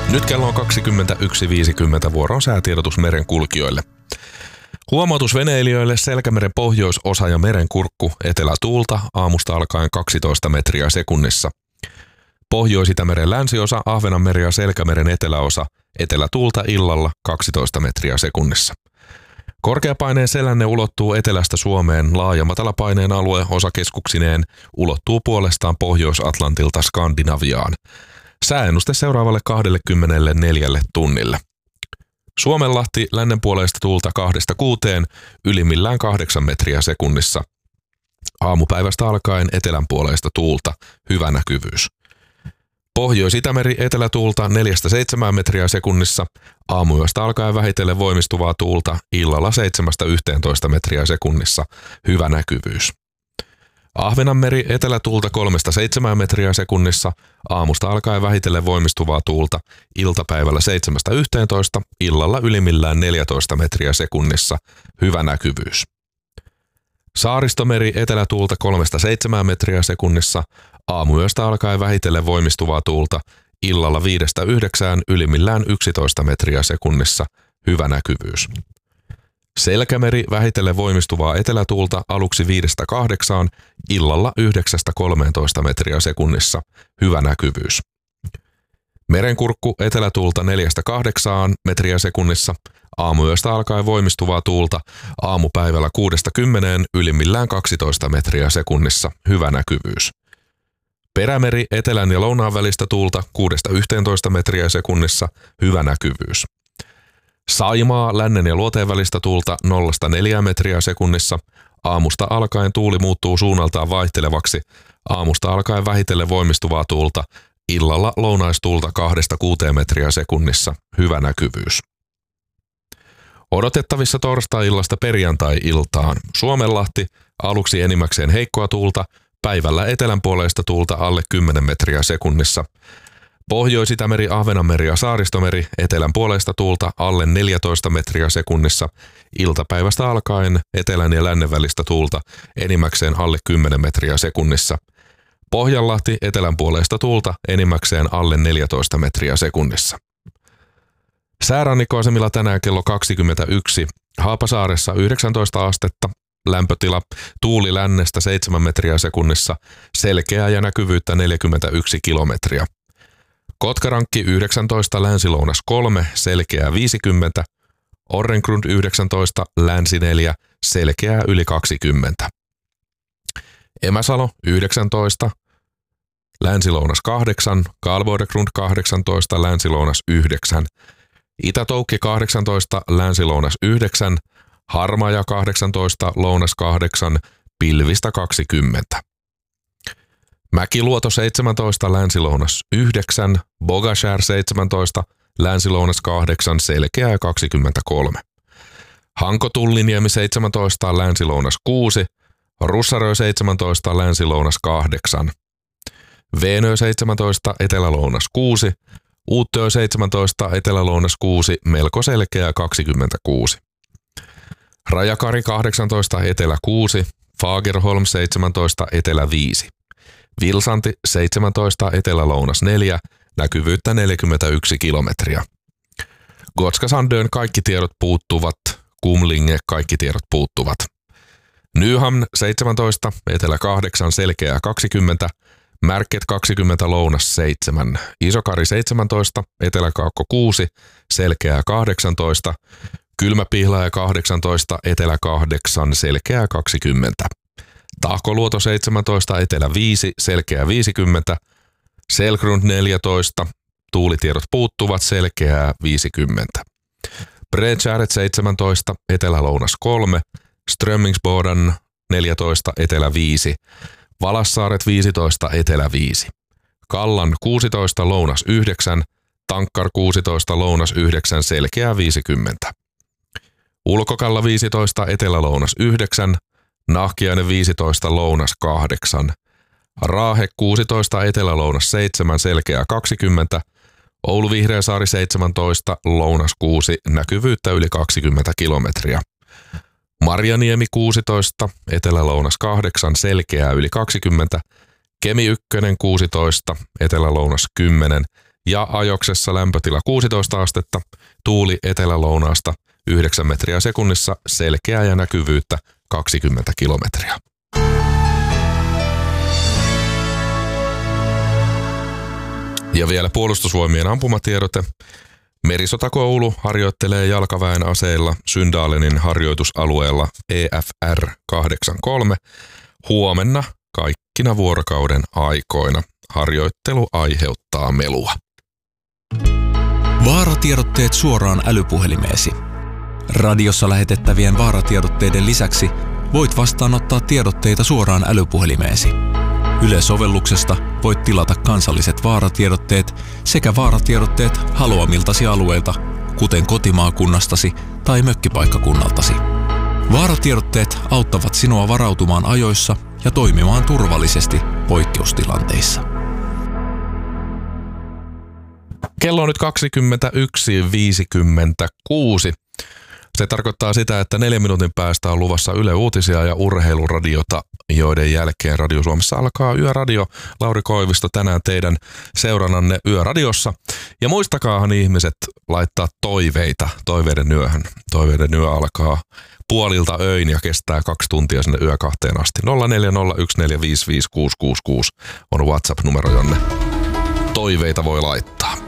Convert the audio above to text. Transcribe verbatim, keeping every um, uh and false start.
Nyt kello on kaksikymmentäyksi viisikymmentä, vuoron säätiedotus merenkulkijoille. Huomautus veneilijöille: Selkämeren pohjoisosa ja merenkurkku, etelätuulta, aamusta alkaen kaksitoista metriä sekunnissa. Pohjois-Itämeren länsiosa, Ahvenanmeri ja Selkämeren eteläosa, etelätuulta illalla kaksitoista metriä sekunnissa. Korkeapaineen selänne ulottuu etelästä Suomeen, laaja matalapaineen alue osakeskuksineen ulottuu puolestaan Pohjois-Atlantilta Skandinaviaan. Sääennuste seuraavalle kaksikymmentäneljä tunnille. Suomenlahti lännenpuoleista tuulta kahdesta kuuteen, ylimmillään kahdeksan metriä sekunnissa. Aamupäivästä alkaen etelänpuoleista tuulta, hyvä näkyvyys. Pohjois-Itämeri etelätuulta neljästä seitsemään metriä sekunnissa, aamuyöstä alkaen vähitellen voimistuvaa tuulta, illalla seitsemästä yhteentoista metriä sekunnissa, hyvä näkyvyys. Ahvenanmeri etelätuulta kolmesta seitsemään metriä sekunnissa, aamusta alkaen vähitellen voimistuvaa tuulta, iltapäivällä seitsemästä yhteentoista, illalla ylimmillään neljätoista metriä sekunnissa, hyvä näkyvyys. Saaristomeri etelätuulta kolmesta seitsemään metriä sekunnissa, aamuyöstä alkaen vähitellen voimistuvaa tuulta, illalla viidestä yhdeksään, ylimmillään yksitoista metriä sekunnissa, hyvä näkyvyys. Selkämeri vähitellen voimistuvaa etelätuulta, aluksi viidestä kahdeksaan, illalla yhdeksästä kolmeentoista metriä sekunnissa, hyvä näkyvyys. Merenkurkku etelätuulta neljästä kahdeksaan metriä sekunnissa, aamuyöstä alkaen voimistuvaa tuulta, aamupäivällä kuudesta kymmeneen, ylimmillään kaksitoista metriä sekunnissa, hyvä näkyvyys. Perämeri etelän ja lounaan välistä tuulta kuudesta yhteentoista metriä sekunnissa, hyvä näkyvyys. Saimaa lännen ja luoteen välistä tuulta nollasta neljään metriä sekunnissa, aamusta alkaen tuuli muuttuu suunnaltaan vaihtelevaksi, aamusta alkaen vähitellen voimistuvaa tuulta, illalla lounaistuulta kahdesta kuuteen metriä sekunnissa, hyvä näkyvyys. Odotettavissa torstai-illasta perjantai-iltaan: Suomenlahti aluksi enimmäkseen heikkoa tuulta, päivällä etelänpuoleista tuulta alle kymmenen metriä sekunnissa. Pohjois-Itämeri, Ahvenanmeri ja Saaristomeri etelänpuoleista tuulta alle neljätoista metriä sekunnissa, iltapäivästä alkaen etelän ja lännen välistä tuulta enimmäkseen alle kymmenen metriä sekunnissa. Pohjanlahti etelänpuoleista tuulta enimmäkseen alle neljätoista metriä sekunnissa. Säärannikkoasemilla tänään kello kaksikymmentäyksi, Haapasaaressa yhdeksäntoista astetta, lämpötila, tuuli lännestä seitsemän metriä sekunnissa, selkeää ja näkyvyyttä neljäkymmentäyksi kilometriä. Kotkarankki yhdeksäntoista, länsi-lounas kolme, selkeää viisikymmentä, Orrengrund yhdeksäntoista, länsi neljä, selkeää yli kaksikymmentä. Emäsalo yhdeksäntoista, länsi-lounas kahdeksan, Karlsborg kahdeksantoista, länsi-lounas yhdeksän, Itä-Toukki kahdeksantoista, länsi-lounas yhdeksän, Harmaja kahdeksantoista, lounas kahdeksan, pilvistä kaksikymmentä. Mäkiluoto seitsemäntoista, länsi-lounas yhdeksän, Bogashär seitsemäntoista, länsi-lounas kahdeksan, selkeää kaksikymmentäkolme. Hanko-Tulliniemi seitsemäntoista, länsi-lounas kuusi, Russarö seitsemäntoista, länsi-lounas kahdeksan. Veenö seitsemäntoista, etelä-lounas kuusi, Uuttöö seitsemäntoista, etelä-lounas kuusi, melko selkeää kaksikymmentäkuusi. Rajakari kahdeksantoista, etelä kuusi, Fagerholm seitsemäntoista, etelä viisi. Vilsanti seitsemäntoista, etelä-lounas neljä, näkyvyyttä neljäkymmentäyksi kilometriä. Gotska Sandön kaikki tiedot puuttuvat, Kumlinge kaikki tiedot puuttuvat. Nyhamn seitsemäntoista, etelä kahdeksan, selkeää kaksikymmentä, Märket kaksikymmentä, lounas seitsemän, Isokari seitsemäntoista, eteläkaakko kuusi, selkeää kahdeksantoista, Kylmäpihlaja kahdeksantoista, etelä kahdeksan, selkeää kaksikymmentä. Tahkoluoto seitsemäntoista, etelä viisi, selkeää viisikymmentä, Selgrund neljätoista, tuulitiedot puuttuvat, selkeää viisikymmentä. Bredskäret seitsemäntoista, etelä-lounas kolme, Strömmingsboden neljätoista, etelä viisi, Valassaaret viisitoista, etelä viisi. Kallan kuusitoista, lounas yhdeksän, Tankkar kuusitoista, lounas yhdeksän, selkeää viisikymmentä. Ulkokalla viisitoista, etelä-lounas yhdeksän, Nahkiainen viisitoista, lounas kahdeksan. Raahe kuusitoista, etelä-lounas seitsemän, selkeää kaksikymmentä. Oulu Vihreäsaari seitsemäntoista, lounas kuusi, näkyvyyttä yli kaksikymmentä kilometriä. Marjaniemi kuusitoista, etelä-lounas kahdeksan, selkeää yli kaksikymmentä. Kemi yksi kuusitoista, etelä-lounas kymmenen, Ja ajoksessa lämpötila kuusitoista astetta, tuuli etelä-lounaasta yhdeksän metriä sekunnissa, selkeää ja näkyvyyttä kaksikymmentä kilometriä. Ja vielä Puolustusvoimien ampumatiedote. Merisotakoulu harjoittelee jalkaväen aseilla Syndalenin harjoitusalueella E F R kahdeksankymmentäkolme huomenna kaikkina vuorokauden aikoina. Harjoittelu aiheuttaa melua. Vaaratiedotteet suoraan älypuhelimeesi. Radiossa lähetettävien vaaratiedotteiden lisäksi voit vastaanottaa tiedotteita suoraan älypuhelimeesi. Yle-sovelluksesta voit tilata kansalliset vaaratiedotteet sekä vaaratiedotteet haluamiltasi alueilta, kuten kotimaakunnastasi tai mökkipaikkakunnaltasi. Vaaratiedotteet auttavat sinua varautumaan ajoissa ja toimimaan turvallisesti poikkeustilanteissa. Kello on nyt kaksikymmentäyksi viisikymmentäkuusi. Se tarkoittaa sitä, että neljän minuutin päästä on luvassa Yle Uutisia ja urheiluradiota, joiden jälkeen Radio Suomessa alkaa Yöradio. Lauri Koivisto tänään teidän seurannanne Yöradiossa. Ja muistakaahan ihmiset laittaa toiveita toiveiden yöhön. Toiveiden yö alkaa puolilta öin ja kestää kaksi tuntia sinne yökahteen asti. nolla neljä nolla yksi neljä viisi viisi kuusi kuusi kuusi on WhatsApp-numero, jonne toiveita voi laittaa.